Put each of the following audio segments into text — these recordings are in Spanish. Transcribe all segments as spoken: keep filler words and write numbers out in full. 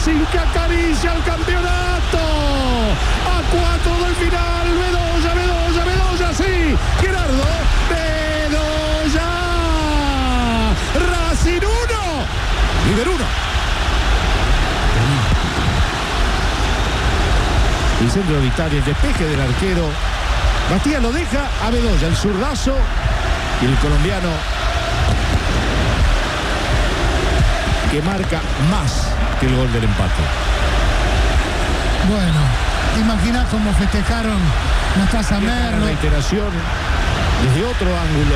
Racing que acaricia el campeonato. A cuatro del final. Bedoya, Bedoya, Bedoya, sí. Gerardo Bedoya. Racing uno. River uno. El centro vital, el despeje del arquero. Matías lo deja a Bedoya, el zurdazo. Y el colombiano que marca más que el gol del empate. Bueno, ¿te imaginas cómo festejaron Nastasa Merlo? La iteración desde otro ángulo.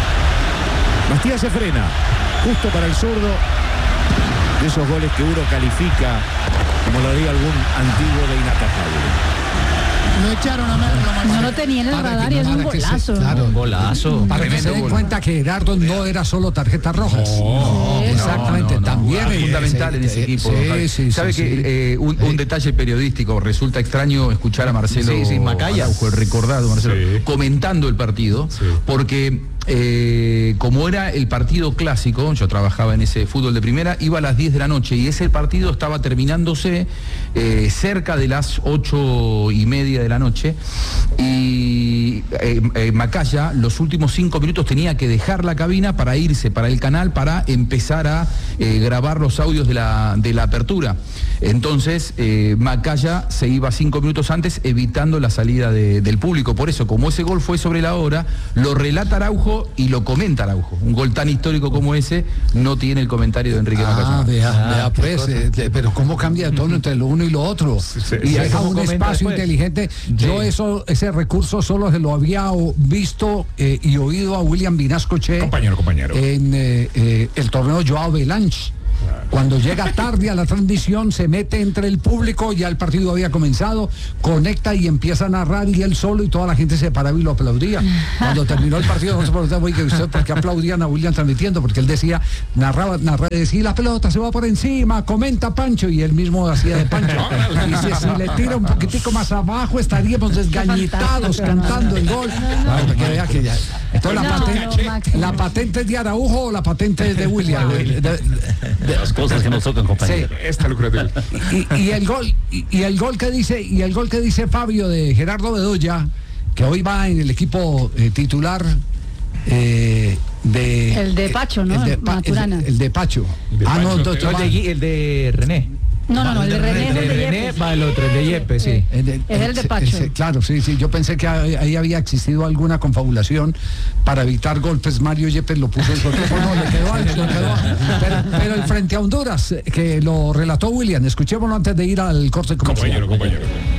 Matías se frena, justo para el zurdo. De esos goles que uno califica, como lo haría algún antiguo, de inatajable. Lo echaron a Merlo, no lo tenía en el Para radar que- y es un para que se- golazo. claro. Un golazo. Para que se den gol. cuenta que Gerardo no era solo tarjetas rojas. No, exactamente, no, no, también es fundamental en ese equipo. Sí, Javi. sí, ¿Sabe sí, que sí. eh, un, un detalle periodístico? Resulta extraño escuchar a Marcelo Sí, sí, Macaya. Araujo, el recordado Marcelo, Sí. comentando el partido, Sí. porque eh, como era el partido clásico, yo trabajaba en ese fútbol de primera, iba a las diez de la noche y ese partido estaba terminándose eh, cerca de las ocho y media de la noche, y eh, eh, Macaya los últimos cinco minutos tenía que dejar la cabina para irse para el canal para empezar a eh, grabar los audios de la, de la apertura. Entonces eh, Macaya se iba cinco minutos antes, evitando la salida de, del público. Por eso, como ese gol fue sobre la hora, lo relata Araujo y lo comenta Araujo. Un gol tan histórico como ese no tiene el comentario de Enrique Ah, Macaya. vea, Ah, vea qué pues, cosa. eh, de- pero cómo cambia el tono entre lo uno y lo otro. sí, y sí, deja ¿cómo un comenta espacio después? inteligente. Yo Sí. eso, ese recurso solo se lo había o- visto eh, y oído a William Vinascoche Compañero, compañero. en eh, eh, el torneo Joao Belange. Cuando llega tarde a la transmisión, se mete entre el público, ya el partido había comenzado, conecta y empieza a narrar y él solo y toda la gente se paraba y lo aplaudía. Cuando terminó el partido, no se preguntaba, oye, ¿usted por qué aplaudían a William transmitiendo? Porque él decía, narraba, narraba, decía, la pelota se va por encima, comenta Pancho, y él mismo hacía de Pancho. Dice, si le tira un poquitico más abajo, estaríamos desgañitados cantando el gol. Ay, para que vea que ya- Entonces, la, No, patente, no, Máximo. ¿la patente es de Araujo o la patente es de William? De- de- de- Las cosas que nos tocan, compañero. Sí. Esta lucrativa. Y, y el gol y, y el gol que dice y el gol que dice Fabio de Gerardo Bedoya, que hoy va en el equipo eh, titular eh, de El de Pacho, ¿no? el de, Pa- el de- Maturana. el de Pacho. De Ah, no, Pacho, entonces no, va- el, de, el de René. No, no, no, el de René es el de René Yepes. va el otro, el de Yepes, sí. el de- Es el de ese- Pacho. ese- claro, sí, sí. Yo pensé que ahí ahí había existido alguna confabulación para evitar golpes. Mario Yepes lo puso en su equipo, no, le quedó antes, le quedó. Pero, pero el frente a Honduras, eh, que lo relató William, escuchémoslo antes de ir al corte comercial. Compañero, compañero.